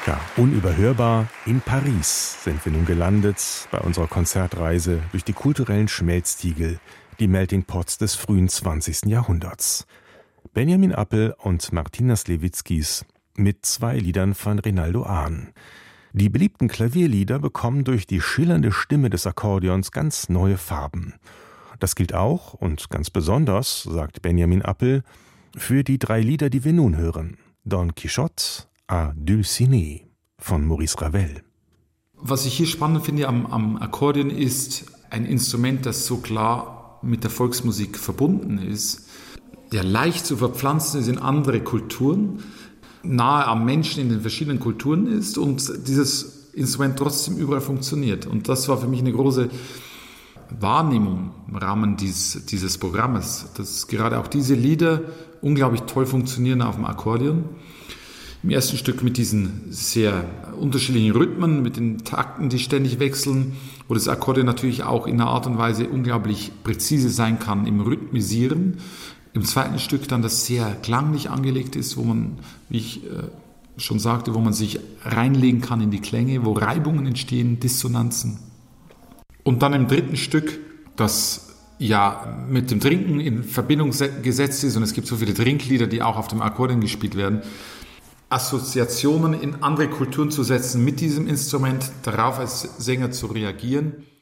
Ja, unüberhörbar, in Paris sind wir nun gelandet bei unserer Konzertreise durch die kulturellen Schmelztiegel, die Melting Pots des frühen 20. Jahrhunderts. Benjamin Appel und Martina Sliwickis mit 2 Liedern von Rinaldo Ahn. Die beliebten Klavierlieder bekommen durch die schillernde Stimme des Akkordeons ganz neue Farben. Das gilt auch und ganz besonders, sagt Benjamin Appel, für die 3 Lieder, die wir nun hören. Don Quixote à Dulcinea von Maurice Ravel. Was ich hier spannend finde am Akkordeon ist ein Instrument, das so klar mit der Volksmusik verbunden ist, der leicht zu verpflanzen ist in andere Kulturen, nahe am Menschen in den verschiedenen Kulturen ist und dieses Instrument trotzdem überall funktioniert. Und das war für mich eine große Wahrnehmung im Rahmen dieses Programmes, dass gerade auch diese Lieder unglaublich toll funktionieren auf dem Akkordeon. Im ersten Stück mit diesen sehr unterschiedlichen Rhythmen, mit den Takten, die ständig wechseln, wo das Akkordeon natürlich auch in einer Art und Weise unglaublich präzise sein kann im Rhythmisieren. Im zweiten Stück dann, das sehr klanglich angelegt ist, wo man, wie ich schon sagte, wo man sich reinlegen kann in die Klänge, wo Reibungen entstehen, Dissonanzen. Und dann im dritten Stück, das ja mit dem Trinken in Verbindung gesetzt ist, und es gibt so viele Trinklieder, die auch auf dem Akkordeon gespielt werden, Assoziationen in andere Kulturen zu setzen mit diesem Instrument, darauf als Sänger zu reagieren.